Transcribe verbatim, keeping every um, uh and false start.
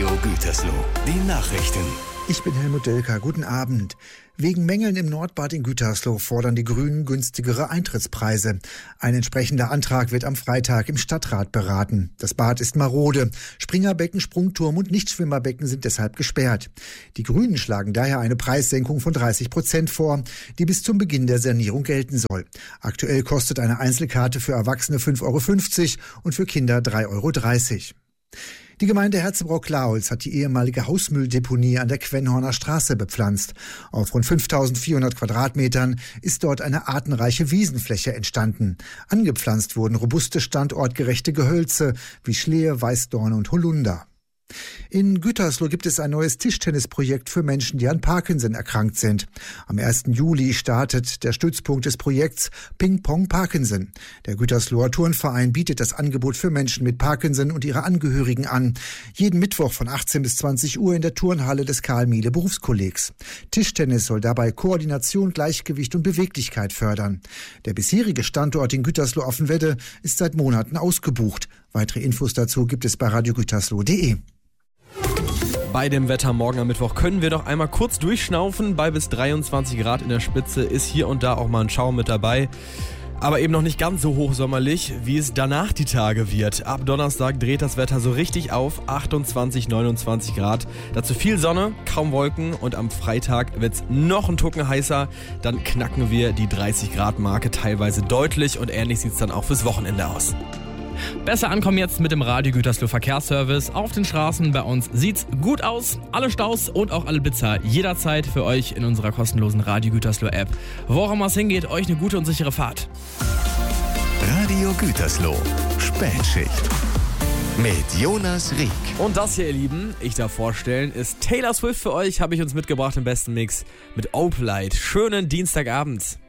Radio Gütersloh. Die Nachrichten. Ich bin Helmut Delker. Guten Abend. Wegen Mängeln im Nordbad in Gütersloh fordern die Grünen günstigere Eintrittspreise. Ein entsprechender Antrag wird am Freitag im Stadtrat beraten. Das Bad ist marode. Springerbecken, Sprungturm und Nichtschwimmerbecken sind deshalb gesperrt. Die Grünen schlagen daher eine Preissenkung von dreißig Prozent vor, die bis zum Beginn der Sanierung gelten soll. Aktuell kostet eine Einzelkarte für Erwachsene fünf Euro fünfzig und für Kinder drei Euro dreißig. Die Gemeinde Herzebrock-Klaholz hat die ehemalige Hausmülldeponie an der Quennhorner Straße bepflanzt. Auf rund fünftausendvierhundert Quadratmetern ist dort eine artenreiche Wiesenfläche entstanden. Angepflanzt wurden robuste, standortgerechte Gehölze wie Schlehe, Weißdorn und Holunder. In Gütersloh gibt es ein neues Tischtennisprojekt für Menschen, die an Parkinson erkrankt sind. Am ersten Juli startet der Stützpunkt des Projekts Ping Pong Parkinson. Der Gütersloher Turnverein bietet das Angebot für Menschen mit Parkinson und ihre Angehörigen an. Jeden Mittwoch von achtzehn bis zwanzig Uhr in der Turnhalle des Karl-Miele Berufskollegs. Tischtennis soll dabei Koordination, Gleichgewicht und Beweglichkeit fördern. Der bisherige Standort in Gütersloh-Offenwedde ist seit Monaten ausgebucht. Weitere Infos dazu gibt es bei radio gütersloh punkt de. Bei dem Wetter morgen am Mittwoch können wir doch einmal kurz durchschnaufen. Bei bis dreiundzwanzig Grad in der Spitze ist hier und da auch mal ein Schauer mit dabei. Aber eben noch nicht ganz so hochsommerlich, wie es danach die Tage wird. Ab Donnerstag dreht das Wetter so richtig auf, achtundzwanzig, neunundzwanzig Grad. Dazu viel Sonne, kaum Wolken und am Freitag wird es noch ein Tucken heißer. Dann knacken wir die dreißig Grad Marke teilweise deutlich und ähnlich sieht es dann auch fürs Wochenende aus. Besser ankommen jetzt mit dem Radio Gütersloh Verkehrsservice. Auf den Straßen bei uns sieht's gut aus. Alle Staus und auch alle Blitzer jederzeit für euch in unserer kostenlosen Radio Gütersloh App. Wo auch immer es hingeht, euch eine gute und sichere Fahrt. Radio Gütersloh. Spätschicht. Mit Jonas Rieck. Und das hier, ihr Lieben, ich darf vorstellen, ist Taylor Swift für euch. Habe ich uns mitgebracht im besten Mix mit Opalite. Schönen Dienstagabend.